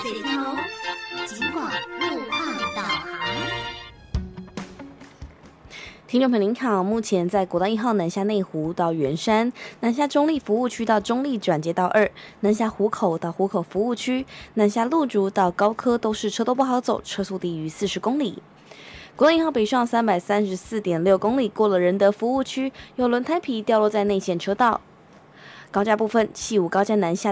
水头，尽管路况导航。 听众朋友您好，目前在国道1号南下内湖到圆山，南下中立服务区到中立转接道2，南下湖口到湖口服务区，南下鹿竹到高科都是车都不好走，车速低于40公里。国道1号北上334.6公里，过了仁德服务区，有轮胎皮掉落在内线车道。高架部分，西武高架南下